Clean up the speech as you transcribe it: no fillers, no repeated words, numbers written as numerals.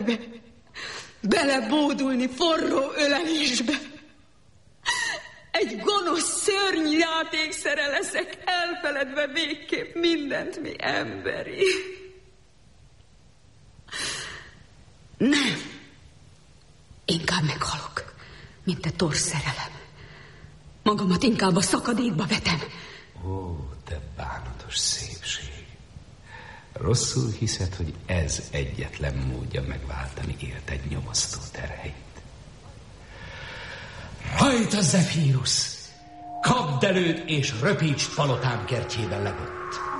belebódulni forró ölelésbe. Egy gonosz szörnyjátékszere leszek, elfeledve végképp mindent, mi emberi. Nem. Inkább meghalok, mint te torz szerelem. Magamat inkább a szakadékba vetem. Ó, te bánatos szépség. Rosszul hiszed, hogy ez egyetlen módja megváltani életed nyomasztó terheit. Rajta, Zefírus! Kapd előd és röpítsd palotám kertjében legott.